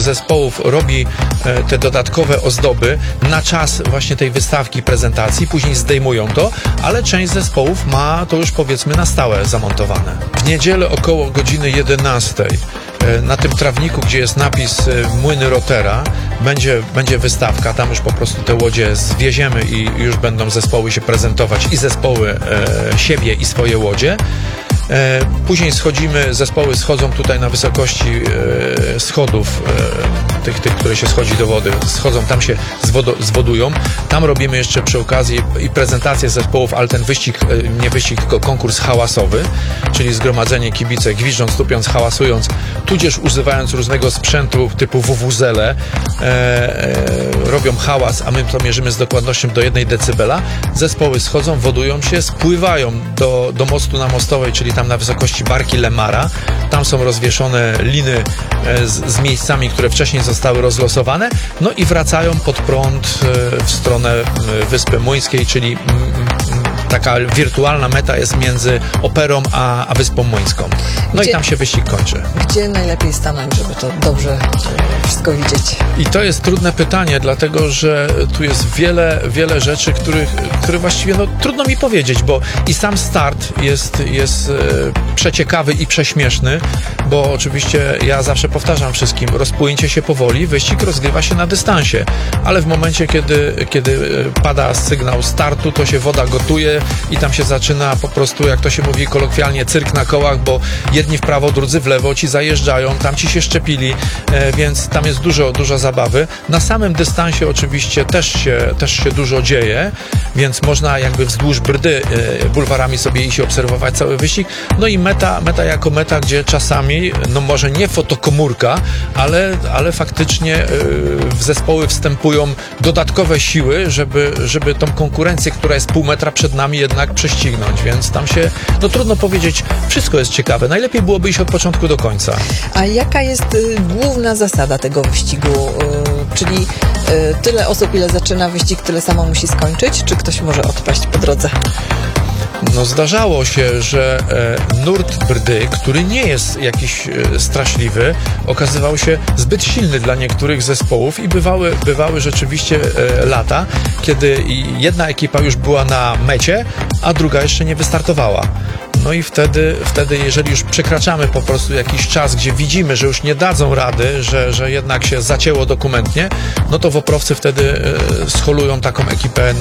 zespołów robi te dodatkowe ozdoby na czas właśnie tej wystawki, prezentacji, później zdejmują to, ale część zespołów ma to już powiedzmy na stałe zamontowane. W niedzielę około godziny 11 na tym trawniku, gdzie jest napis Młyny Rotera, będzie wystawka, tam już po prostu te łodzie zwieziemy i już będą zespoły się prezentować i zespoły siebie i swoje łodzie. Później zespoły schodzą tutaj na wysokości schodów, tych, które się schodzi do wody, schodzą, tam się zwodują. Tam robimy jeszcze przy okazji i prezentację zespołów, ale ten wyścig, nie wyścig, tylko konkurs hałasowy, czyli zgromadzenie kibice, gwiżdżąc, tupiąc, hałasując, tudzież używając różnego sprzętu typu wuwuzele, robią hałas, a my to mierzymy z dokładnością do 1 decybela. Zespoły schodzą, wodują się, spływają do mostu na Mostowej, czyli tam na wysokości Barki Lemara. Tam są rozwieszone liny z miejscami, które wcześniej zostały rozlosowane, no i wracają pod prąd w stronę Wyspy Młyńskiej, czyli taka wirtualna meta jest między Operą a Wyspą Młyńską. No i tam się wyścig kończy. Gdzie najlepiej stanąć, żeby to dobrze wszystko widzieć? I to jest trudne pytanie, dlatego że tu jest wiele rzeczy, które właściwie trudno mi powiedzieć, bo i sam start jest przeciekawy i prześmieszny, bo oczywiście ja zawsze powtarzam wszystkim, rozpłyńcie się powoli, wyścig rozgrywa się na dystansie, ale w momencie, kiedy pada sygnał startu, to się woda gotuje i tam się zaczyna po prostu, jak to się mówi kolokwialnie, cyrk na kołach, bo jedni w prawo, drudzy w lewo, ci zajeżdżają, tam ci się szczepili, więc tam jest dużo zabawy. Na samym dystansie oczywiście też się dużo dzieje, więc można jakby wzdłuż brdy bulwarami sobie iść i obserwować cały wyścig. No i meta jako meta, gdzie czasami, może nie fotokomórka, ale faktycznie w zespoły wstępują dodatkowe siły, żeby tą konkurencję, która jest pół metra przed nami, jednak prześcignąć, więc tam się, trudno powiedzieć, wszystko jest ciekawe. Najlepiej byłoby iść od początku do końca. A jaka jest główna zasada tego wyścigu? Czyli tyle osób, ile zaczyna wyścig, tyle samo musi skończyć? Czy ktoś może odpaść po drodze? Zdarzało się, że nurt brdy, który nie jest jakiś straszliwy, okazywał się zbyt silny dla niektórych zespołów i bywały rzeczywiście lata, kiedy jedna ekipa już była na mecie, a druga jeszcze nie wystartowała. No i wtedy, jeżeli już przekraczamy po prostu jakiś czas, gdzie widzimy, że już nie dadzą rady, że jednak się zacięło dokumentnie, no to woprowcy wtedy scholują taką ekipę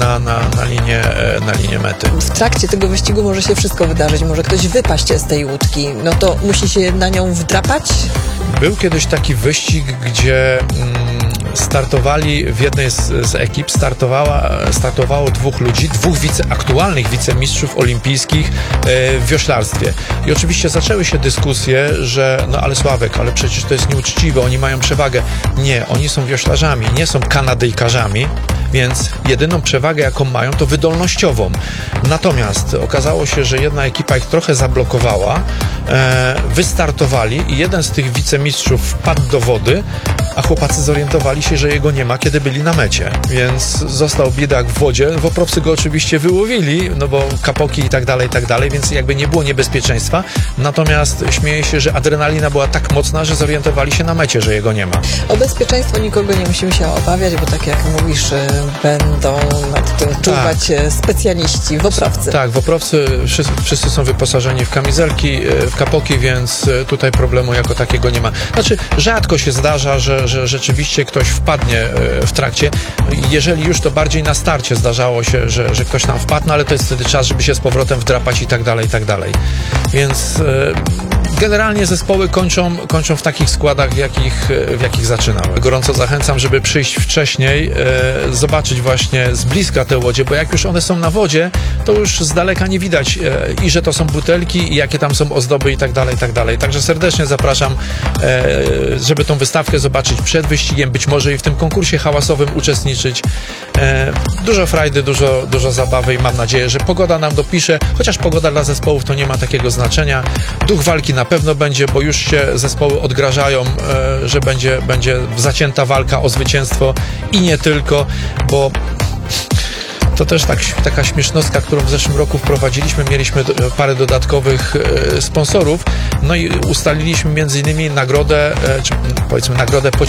na linię mety. W trakcie tego wyścigu może się wszystko wydarzyć, może ktoś wypaść z tej łódki, no to musi się na nią wdrapać? Był kiedyś taki wyścig, gdzie startowali w jednej z ekip, startowało 2 ludzi, 2 aktualnych wicemistrzów olimpijskich w wioślarstwie. I oczywiście zaczęły się dyskusje, że ale Sławek, ale przecież to jest nieuczciwe, oni mają przewagę. Nie, oni są wioślarzami, nie są Kanadyjkarzami, więc jedyną przewagę, jaką mają, to wydolnościową. Natomiast okazało się, że jedna ekipa ich trochę zablokowała, wystartowali i jeden z tych wicemistrzów wpadł do wody, a chłopacy zorientowali się, że jego nie ma, kiedy byli na mecie. Więc został biedak w wodzie. Woprowcy go oczywiście wyłowili, bo kapoki i tak dalej, więc jakby nie było niebezpieczeństwa. Natomiast śmieję się, że adrenalina była tak mocna, że zorientowali się na mecie, że jego nie ma. O bezpieczeństwo nikogo nie musimy się obawiać, bo tak jak mówisz, będą nad tym czuwać specjaliści, woprowcy. Tak, woprowcy wszyscy są wyposażeni w kamizelki, w kapoki, więc tutaj problemu jako takiego nie ma. Znaczy, rzadko się zdarza, że rzeczywiście ktoś wpadnie w trakcie. Jeżeli już, to bardziej na starcie zdarzało się, że ktoś tam wpadł, ale to jest wtedy czas, żeby się z powrotem wdrapać i tak dalej. Więc generalnie zespoły kończą w takich składach, w jakich zaczynały. Gorąco zachęcam, żeby przyjść wcześniej, zobaczyć właśnie z bliska te łodzie, bo jak już one są na wodzie, to już z daleka nie widać i że to są butelki i jakie tam są ozdoby i tak dalej. Także serdecznie zapraszam, żeby tą wystawkę zobaczyć przed wyścigiem, być może i w tym konkursie hałasowym uczestniczyć. Dużo frajdy, dużo zabawy i mam nadzieję, że pogoda nam dopisze, chociaż pogoda dla zespołów to nie ma takiego znaczenia. Duch walki na pewno będzie, bo już się zespoły odgrażają, że będzie zacięta walka o zwycięstwo i nie tylko, bo to też taka śmiesznostka, którą w zeszłym roku wprowadziliśmy. Mieliśmy parę dodatkowych sponsorów, no i ustaliliśmy między innymi nagrodę, czy powiedzmy nagrodę